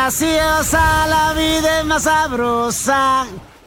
graciosa, la vida es más sabrosa.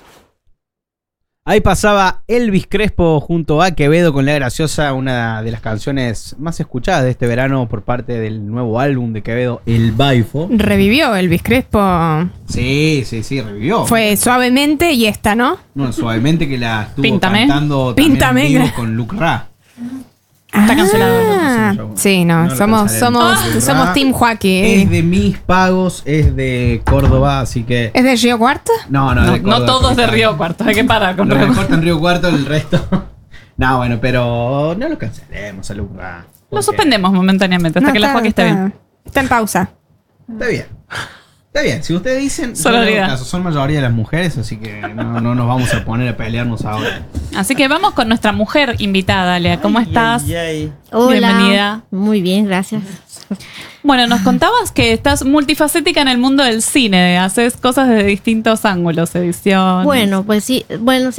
Ahí pasaba Elvis Crespo junto a Quevedo con La Graciosa, una de las canciones más escuchadas de este verano por parte del nuevo álbum de Quevedo, El Baifo. Revivió Elvis Crespo. Sí, revivió. Fue Suavemente y esta, ¿no? No, Suavemente, que la estuvo Píntame. cantando Píntame. también en vivo con Luke Ra. Está cancelado. Sí, no, somos Team Joaquín. Es de Mis Pagos, es de Córdoba, así que... ¿Es de Río Cuarto? No, No, de Córdoba, no todos de porque Río Cuarto, hay que parar con lo Río mejor Cuarto. está en Río Cuarto, el resto... No, bueno, pero no lo cancelemos a Luke Ra. Lo porque suspendemos momentáneamente hasta que la Joaquín esté bien. Está en pausa. Está bien. Está bien, si ustedes dicen, Sororidad. son mayoría de las mujeres, así que no nos vamos a poner a pelearnos ahora. Así que vamos con nuestra mujer invitada, Lea. ¿Cómo estás? Hola. Bienvenida. Muy bien, gracias. Bueno, nos contabas que estás multifacética en el mundo del cine. Haces cosas de distintos ángulos, edición. Bueno, pues sí.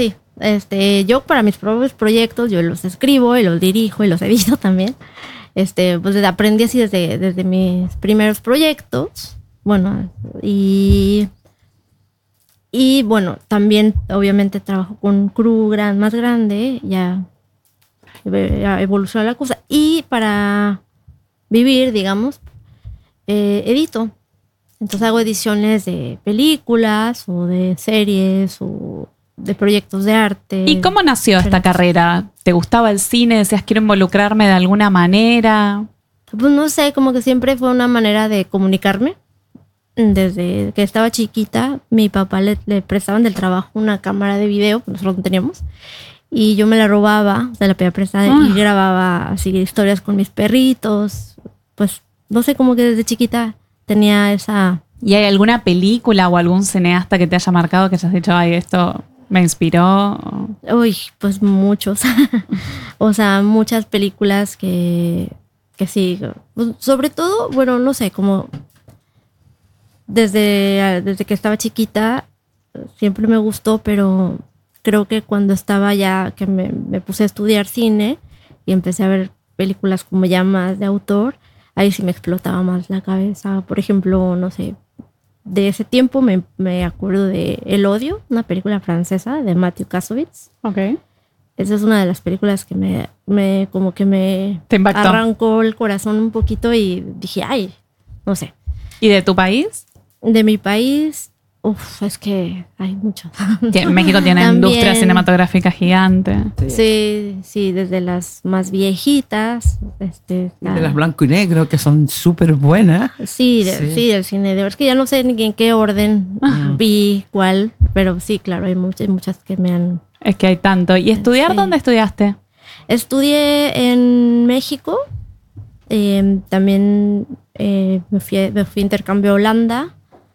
Yo para mis propios proyectos, yo los escribo y los dirijo y los edito también. Pues aprendí así desde mis primeros proyectos. Bueno, y bueno, también obviamente trabajo con un crew más grande, ya evoluciona la cosa. Y para vivir, digamos, edito. Entonces hago ediciones de películas o de series o de proyectos de arte. ¿Y cómo nació esta carrera? ¿Te gustaba el cine? ¿Decías quiero involucrarme de alguna manera? Pues no sé, como que siempre fue una manera de comunicarme. Desde que estaba chiquita, mi papá le prestaban del trabajo una cámara de video, que nosotros no teníamos, y yo me la robaba, se la pedía prestada y grababa así historias con mis perritos. Pues no sé, como que desde chiquita tenía esa... ¿Y hay alguna película o algún cineasta que te haya marcado que hayas dicho, ay, esto me inspiró? Uy, pues muchos. O sea, muchas películas que sí. Pues, sobre todo, bueno, no sé, como... Desde que estaba chiquita siempre me gustó, pero creo que cuando estaba ya que me puse a estudiar cine y empecé a ver películas como ya más de autor, ahí sí me explotaba más la cabeza. Por ejemplo, no sé, de ese tiempo me acuerdo de El Odio, una película francesa de Matthew Kassovitz. Ok. Esa es una de las películas que me Te impactó. arrancó el corazón un poquito y dije, ay, no sé. ¿Y de tu país? De mi país, es que hay mucho. México tiene También. industria cinematográfica gigante. Sí, desde las más viejitas. De las blanco y negro, que son súper buenas. Sí, del cine. Es que ya no sé ni en qué orden vi cuál, pero sí, claro, hay muchas que me han... Es que hay tanto. ¿Y estudiar? Sí. ¿Dónde estudiaste? Estudié en México. También me fui a intercambio a Holanda.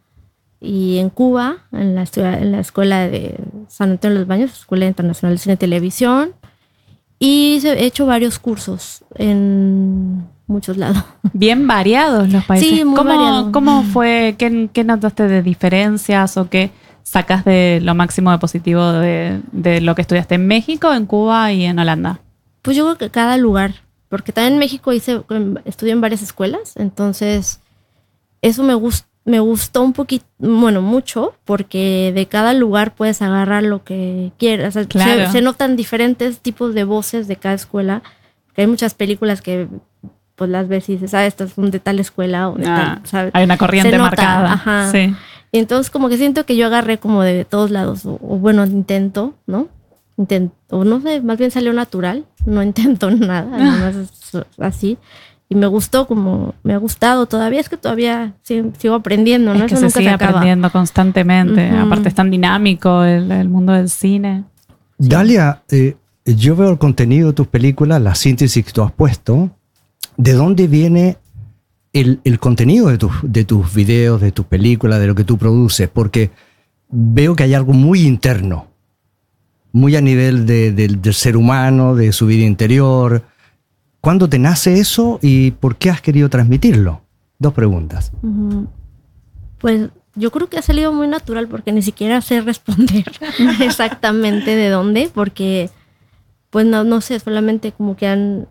Y en Cuba, en la escuela de San Antonio de los Baños, Escuela Internacional de Cine y Televisión. Y he hecho varios cursos en muchos lados. Bien variados los países. Sí, muy variado. ¿Cómo fue? ¿Qué notaste de diferencias o qué sacas de lo máximo de positivo de lo que estudiaste en México, en Cuba y en Holanda? Pues yo creo que cada lugar, porque también en México estudié en varias escuelas, entonces eso me gustó un poquito, bueno, mucho, porque de cada lugar puedes agarrar lo que quieras. O sea, Claro. se notan diferentes tipos de voces de cada escuela, porque hay muchas películas que pues las ves y dices, estas son de tal escuela o de tal, ¿sabes? Hay una corriente Se nota, marcada. ajá. Sí. Y entonces como que siento que yo agarré como de todos lados, o bueno, intento, ¿no? O no sé, más bien salió natural, no intento nada, nada más es así. Y me gustó, como me ha gustado todavía, es que todavía sigo aprendiendo, ¿no? Es que Eso se nunca sigue acaba. aprendiendo constantemente. Ujú. Aparte es tan dinámico el mundo del cine. Dalia, yo veo el contenido de tus películas, la síntesis que tú has puesto. ¿De dónde viene el contenido de tus videos, de tus películas, de lo que tú produces? Porque veo que hay algo muy interno, muy a nivel del ser humano, de su vida interior. ¿Cuándo te nace eso y por qué has querido transmitirlo? 2 preguntas. Ujú. Pues yo creo que ha salido muy natural porque ni siquiera sé responder exactamente de dónde, porque pues no sé, solamente como que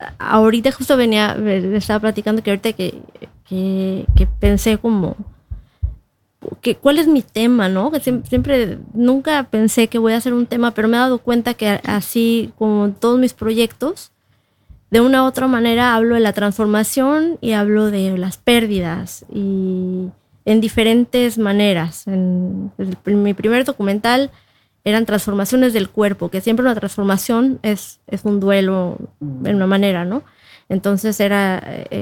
ahorita justo estaba platicando que ahorita que pensé como cuál es mi tema, ¿no? Que siempre, nunca pensé que voy a hacer un tema, pero me he dado cuenta que así como en todos mis proyectos, de una u otra manera hablo de la transformación y hablo de las pérdidas y en diferentes maneras. En mi primer documental eran transformaciones del cuerpo, que siempre una transformación es un duelo en una manera, ¿no? Entonces era,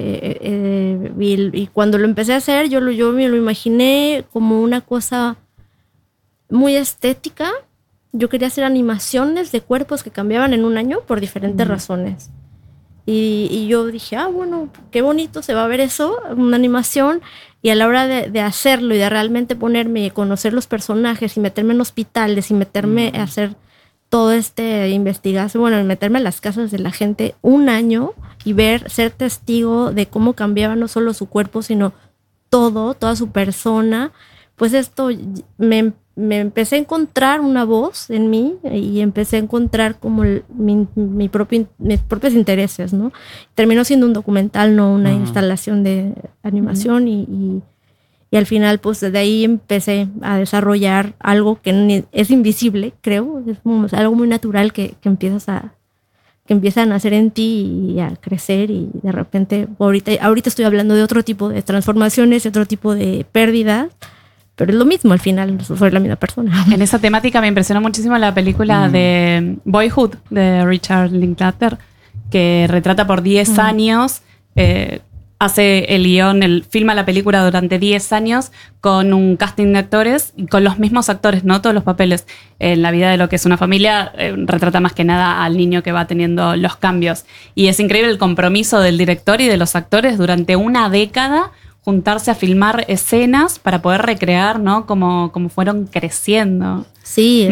y cuando lo empecé a hacer, yo me lo imaginé como una cosa muy estética. Yo quería hacer animaciones de cuerpos que cambiaban en un año por diferentes razones. Y yo dije, bueno, qué bonito se va a ver eso, una animación. Y a la hora de hacerlo y de realmente ponerme y conocer los personajes y meterme en hospitales y meterme a hacer todo investigación, bueno, meterme en las casas de la gente un año y ser testigo de cómo cambiaba no solo su cuerpo, sino toda su persona, pues esto me empecé a encontrar una voz en mí y empecé a encontrar como mis propios intereses, ¿no? Terminó siendo un documental, no una instalación de animación y al final pues desde ahí empecé a desarrollar algo que es invisible, creo, es como algo muy natural que empieza a nacer en ti y a crecer y de repente ahorita estoy hablando de otro tipo de transformaciones, de otro tipo de pérdidas, pero es lo mismo, al final soy la misma persona. En esa temática me impresionó muchísimo la película de Boyhood de Richard Linklater, que retrata por 10 años, hace el guión, filma la película durante 10 años con un casting de actores y con los mismos actores, ¿no? Todos los papeles en la vida de lo que es una familia, retrata más que nada al niño que va teniendo los cambios. Y es increíble el compromiso del director y de los actores durante una década juntarse a filmar escenas para poder recrear, ¿no? Cómo fueron creciendo. Sí,